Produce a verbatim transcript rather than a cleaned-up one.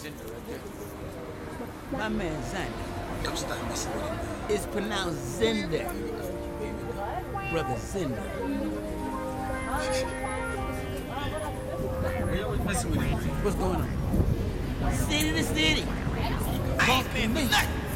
My man Xander. Don't stop messing with him. It's pronounced Zender. Brother Zender. We always messing with him. What's going on? City to city. Bump me.